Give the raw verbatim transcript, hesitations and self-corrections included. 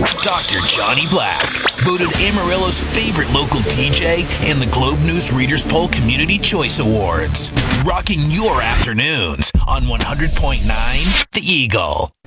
Doctor Johnny Black, voted Amarillo's favorite local D J in the Globe News Readers Poll Community Choice Awards. Rocking your afternoons on one hundred point nine The Eagle.